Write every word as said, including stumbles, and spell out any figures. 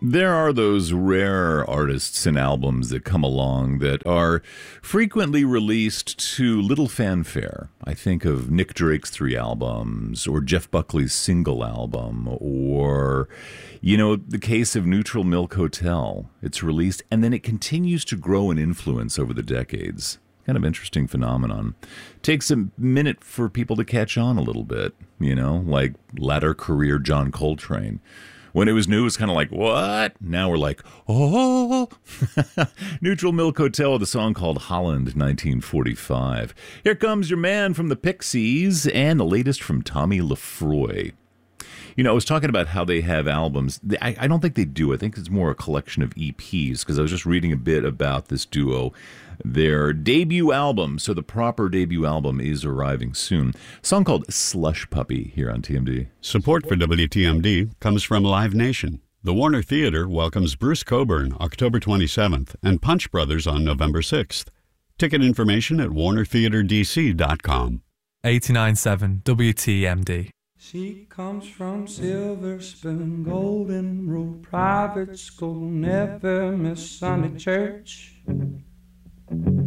There are those rare artists and albums that come along that are frequently released to little fanfare. I think of Nick Drake's three albums, or Jeff Buckley's single album, or, you know, the case of Neutral Milk Hotel. It's released, and then it continues to grow in influence over the decades. Kind of interesting phenomenon. Takes a minute for people to catch on a little bit, you know, like latter career John Coltrane. When it was new, it was kind of like, what? Now we're like, oh. Neutral Milk Hotel with a song called Holland nineteen forty-five. Here comes your man from the Pixies and the latest from Tommy Lefroy. You know, I was talking about how they have albums. I, I don't think they do. I think it's more a collection of E Ps, because I was just reading a bit about this duo. Their debut album, so the proper debut album, is arriving soon. A song called Slush Puppy here on T M D. Support for W T M D comes from Live Nation. The Warner Theater welcomes Bruce Cockburn October twenty-seventh and Punch Brothers on November sixth. Ticket information at warner theater d c dot com. eighty-nine point seven W T M D. She comes from Silver Spoon, Golden Rule Private School, never miss Sunday church.